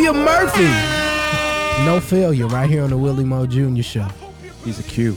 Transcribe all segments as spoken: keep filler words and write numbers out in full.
William Murphy. No failure right here on the Willie Moe Junior Show. He's a Q.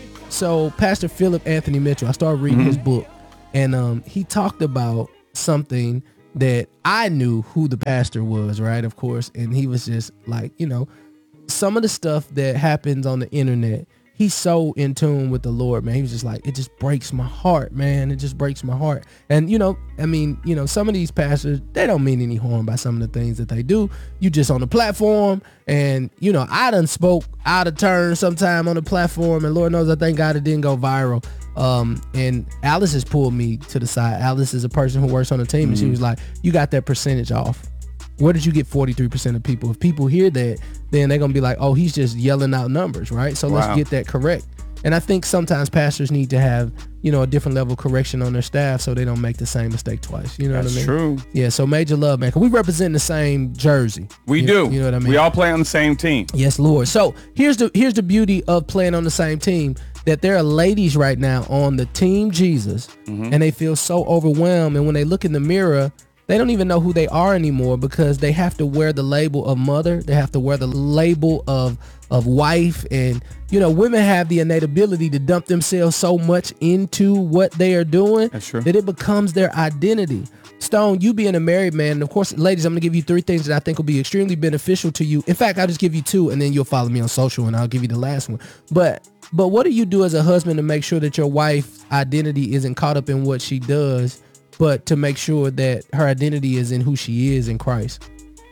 So Pastor Philip Anthony Mitchell, I started reading Mm-hmm. his book, and um, he talked about something that I knew who the pastor was, right? Of course. And he was just like, you know, some of the stuff that happens on the internet, he's so in tune with the Lord, man. He was just like, it just breaks my heart, man. It just breaks my heart. And, you know, I mean, you know, some of these pastors, they don't mean any harm by some of the things that they do. You just on the platform, and, you know, I done spoke out of turn sometime on the platform, and Lord knows I thank God it didn't go viral. Um, and Alice has pulled me to the side. Alice is a person who works on the team, and she was like, you got that percentage off. Where did you get forty-three percent of people? If people hear that, then they're going to be like, oh, he's just yelling out numbers, right? So Wow. let's get that correct. And I think sometimes pastors need to have, you know, a different level of correction on their staff so they don't make the same mistake twice. You know That's what I mean? true. Yeah, so major love, man. 'Cause we represent the same jersey. We You- do. You know what I mean? We all play on the same team. Yes, Lord. So here's the here's the beauty of playing on the same team, that there are ladies right now on the team Jesus, Mm-hmm. and they feel so overwhelmed. And when they look in the mirror, they don't even know who they are anymore, because they have to wear the label of mother. They have to wear the label of of wife. And, you know, women have the innate ability to dump themselves so much into what they are doing That's true. that it becomes their identity. Stone, you being a married man, and of course, ladies, I'm going to give you three things that I think will be extremely beneficial to you. In fact, I'll just give you two, and then you'll follow me on social, and I'll give you the last one. But but what do you do as a husband to make sure that your wife's identity isn't caught up in what she does, but to make sure that her identity is in who she is in Christ?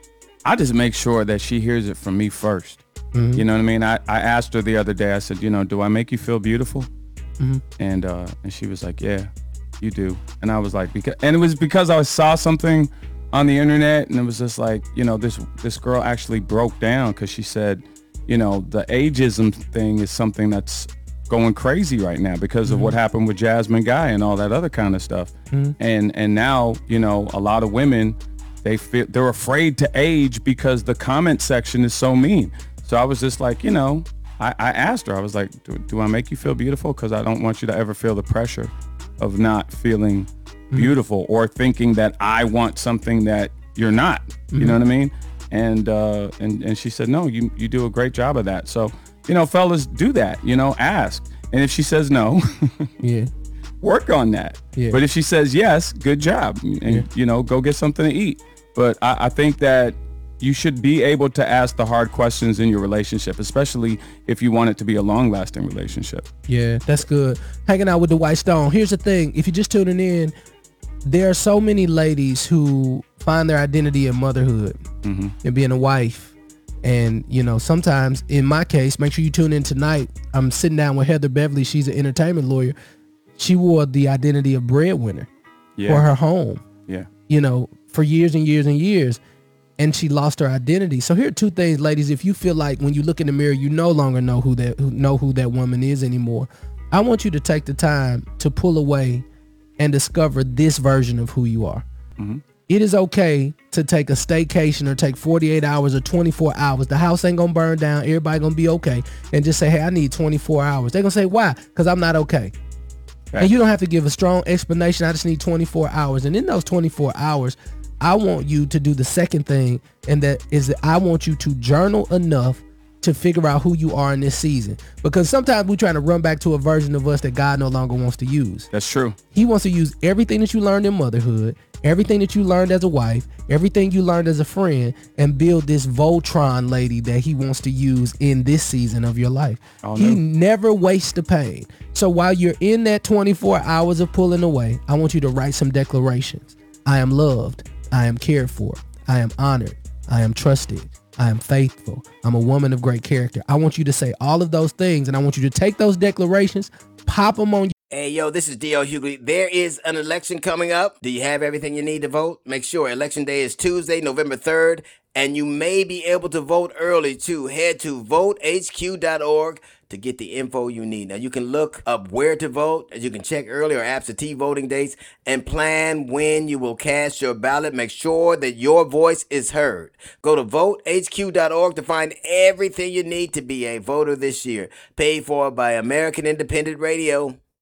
I just make sure that she hears it from me first. Mm-hmm. You know what I mean? I, I asked her the other day, I said, you know, do I make you feel beautiful? Mm-hmm. And uh, and she was like, yeah, you do. And I was like, because, and it was because I saw something on the internet, and it was just like, you know, this this girl actually broke down because she said, you know, the ageism thing is something that's going crazy right now because mm-hmm. of what happened with Jasmine Guy and all that other kind of stuff. Mm-hmm. And and now, you know, a lot of women, they feel they're afraid to age because the comment section is so mean. So I was just like, you know, I, I asked her, I was like, do, do I make you feel beautiful? Because I don't want you to ever feel the pressure of not feeling mm-hmm. beautiful or thinking that I want something that you're not. Mm-hmm. You know what I mean? And uh, and and she said, no, you you do a great job of that. So, you know, fellas, do that. You know, ask. And if she says no, yeah, work on that. Yeah. But if she says yes, good job. And, yeah. you know, go get something to eat. But I, I think that you should be able to ask the hard questions in your relationship, especially if you want it to be a long-lasting relationship. Yeah, that's good. Hanging out with the White Stone. Here's the thing. If you're just tuning in, there are so many ladies who find their identity in motherhood mm-hmm. and being a wife. And, you know, sometimes in my case, make sure you tune in tonight. I'm sitting down with Heather Beverly. She's an entertainment lawyer. She wore the identity of breadwinner yeah. for her home, yeah, you know, for years and years and years. And she lost her identity. So here are two things, ladies. If you feel like when you look in the mirror, you no longer know who that who know who that woman is anymore, I want you to take the time to pull away and discover this version of who you are. Mm-hmm. It is okay to take a staycation or take forty-eight hours or twenty-four hours. The house ain't gonna burn down. Everybody gonna be okay. And just say, hey, I need twenty-four hours. They're gonna say, why? Because I'm not okay. Right. And you don't have to give a strong explanation. I just need twenty-four hours. And in those twenty-four hours, I want you to do the second thing, and that is that I want you to journal enough to figure out who you are in this season. Because sometimes we're trying to run back to a version of us that God no longer wants to use. That's true. He wants to use everything that you learned in motherhood, everything that you learned as a wife, everything you learned as a friend, and build this Voltron lady that he wants to use in this season of your life. Oh, he no. never wastes the pain. So while you're in that twenty-four hours of pulling away, I want you to write some declarations. I am loved. I am cared for. I am honored. I am trusted. I am faithful. I'm a woman of great character. I want you to say all of those things, and I want you to take those declarations, pop them on. Hey, yo, this is D L Hughley. There is an election coming up. Do you have everything you need to vote? Make sure election day is Tuesday, November third, and you may be able to vote early too. Head to vote H Q dot org to get the info you need. Now, you can look up where to vote, as you can check early or absentee voting dates, and plan when you will cast your ballot. Make sure that your voice is heard. Go to vote H Q dot org to find everything you need to be a voter this year. Paid for by American Independent Radio.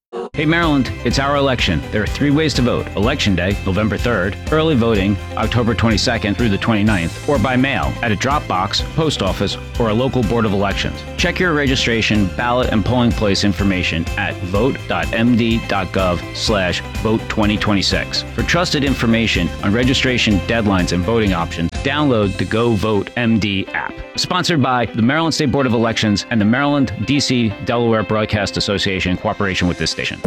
Hey Maryland, it's our election. There are three ways to vote. Election Day, November third, early voting, October twenty-second through the twenty-ninth, or by mail at a drop box, post office, or a local board of elections. Check your registration, ballot, and polling place information at vote.md.gov slash vote 2026. For trusted information on registration, deadlines, and voting options, download the Go Vote M D app. Sponsored by the Maryland State Board of Elections and the Maryland, D C, Delaware Broadcast Association in cooperation with this station.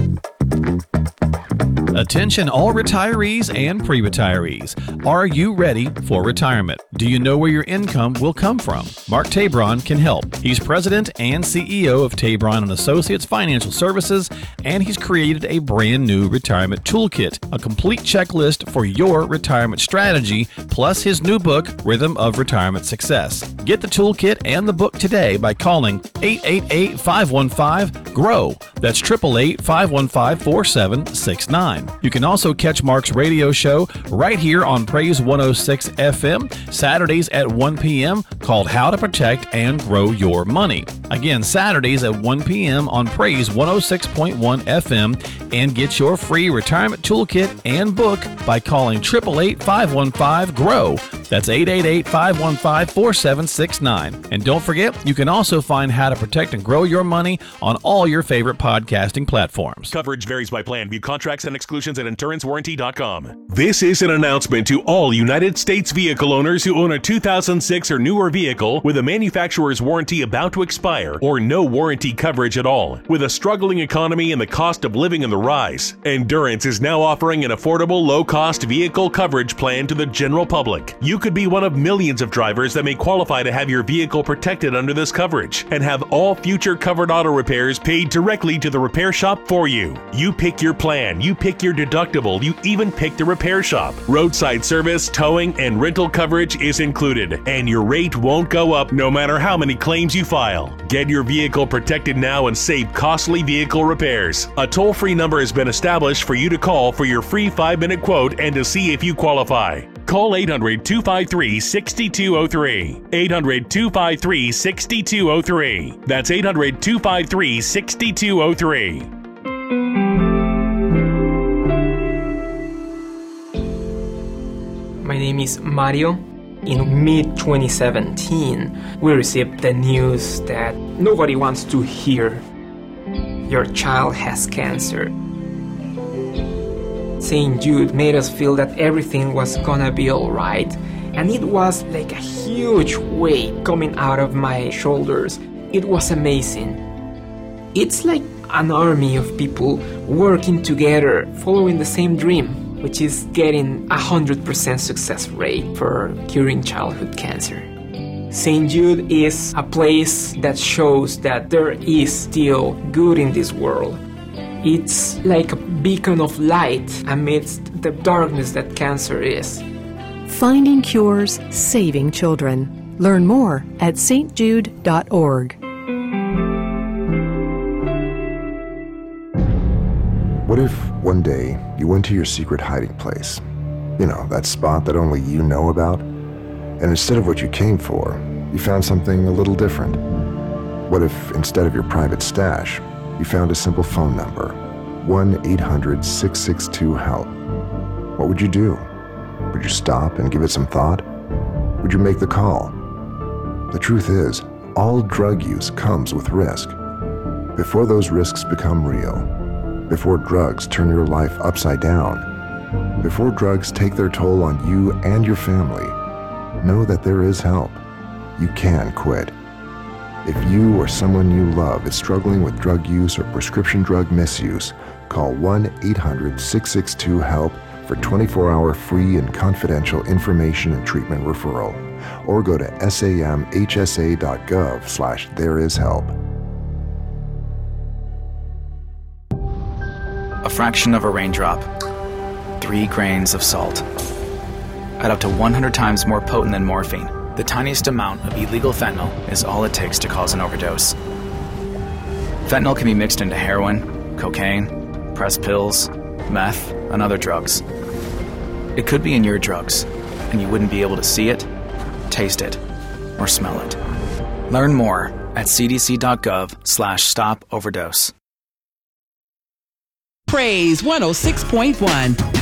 Attention all retirees and pre-retirees. Are you ready for retirement? Do you know where your income will come from? Mark Tabron can help. He's president and C E O of Tabron and Associates Financial Services, and he's created a brand new retirement toolkit, a complete checklist for your retirement strategy, plus his new book, Rhythm of Retirement Success. Get the toolkit and the book today by calling eight eight eight, five one five, G R O W. That's eight eight eight, five one five, four seven six nine. You can also catch Mark's radio show right here on Praise one oh six F M, Saturdays at one p.m., called How to Protect and Grow Your Money. Again, Saturdays at one p.m. on Praise one oh six point one F M, and get your free retirement toolkit and book by calling eight eight eight, five one five, G R O W. That's eight eight eight, five one five, four seven six nine. And don't forget, you can also find How to Protect and Grow Your Money on all your favorite podcasting platforms. Coverage varies by plan. View contracts and exclusions at endurance warranty dot com. This is an announcement to all United States vehicle owners who own a two thousand six or newer vehicle with a manufacturer's warranty about to expire or no warranty coverage at all. With a struggling economy and the cost of living on the rise, Endurance is now offering an affordable, low-cost vehicle coverage plan to the general public. You could be one of millions of drivers that may qualify to have your vehicle protected under this coverage and have all future covered auto repairs paid directly to the repair shop for you. You pick your plan, you pick your deductible, you even pick the repair shop. Roadside service, towing, and rental coverage is included, and your rate won't go up no matter how many claims you file. Get your vehicle protected now and save costly vehicle repairs. A toll-free number has been established for you to call for your free five-minute quote and to see if you qualify. Call eight hundred, two five three, six two zero three. eight hundred, two five three, six two zero three. That's eight hundred, two five three, six two zero three. My name is Mario. In mid twenty seventeen, we received the news that nobody wants to hear. Your child has cancer. Saint Jude made us feel that everything was gonna be alright, and it was like a huge weight coming out of my shoulders. It was amazing. It's like an army of people working together, following the same dream, which is getting a one hundred percent success rate for curing childhood cancer. Saint Jude is a place that shows that there is still good in this world. It's like a beacon of light amidst the darkness that cancer is. Finding cures, saving children. Learn more at s t jude dot org. What if one day you went to your secret hiding place? You know, that spot that only you know about? And instead of what you came for, you found something a little different. What if instead of your private stash, you found a simple phone number, one eight hundred, six six two, HELP. What would you do? Would you stop and give it some thought? Would you make the call? The truth is, all drug use comes with risk. Before those risks become real, before drugs turn your life upside down, before drugs take their toll on you and your family, know that there is help. You can quit. If you or someone you love is struggling with drug use or prescription drug misuse, call one eight hundred, six six two, HELP for twenty-four hour free and confidential information and treatment referral, or go to samhsa.gov slash there is help. A fraction of a raindrop, three grains of salt. At up to one hundred times more potent than morphine, the tiniest amount of illegal fentanyl is all it takes to cause an overdose. Fentanyl can be mixed into heroin, cocaine, pressed pills, meth, and other drugs. It could be in your drugs, and you wouldn't be able to see it, taste it, or smell it. Learn more at c d c dot gov slash stop overdose. Praise one oh six point one.